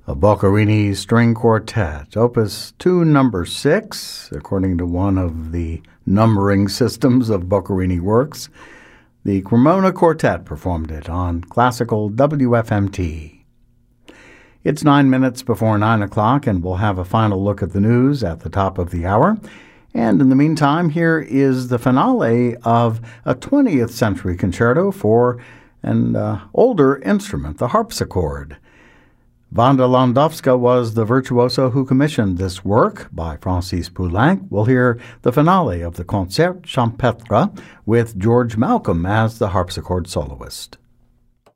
a Boccherini string quartet, opus 2, number 6, according to one of the numbering systems of Boccherini works. The Cremona Quartet performed it on classical WFMT. It's 9 minutes before 9 o'clock, and we'll have a final look at the news at the top of the hour. And in the meantime, here is the finale of a 20th century concerto for an older instrument, the harpsichord. Wanda Landowska was the virtuoso who commissioned this work by Francis Poulenc. We'll hear the finale of the Concert Champêtre with George Malcolm as the harpsichord soloist.